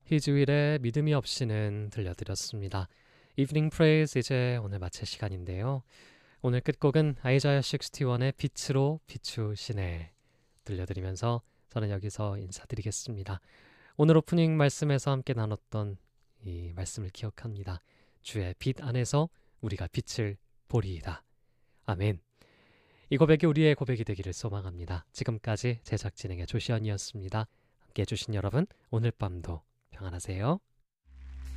희주일의 믿음이 없이는 들려드렸습니다. 이브닝 프레이즈 이제 오늘 마칠 시간인데요. 오늘 끝곡은 아이자야 61의 빛으로 비추시네 들려드리면서 저는 여기서 인사드리겠습니다. 오늘 오프닝 말씀에서 함께 나눴던 이 말씀을 기억합니다. 주의 빛 안에서 우리가 빛을 보리이다. 아멘. 이 고백이 우리의 고백이 되기를 소망합니다. 지금까지 제작 진행의 조시연이었습니다. 함께 해주신 여러분 오늘 밤도 평안하세요.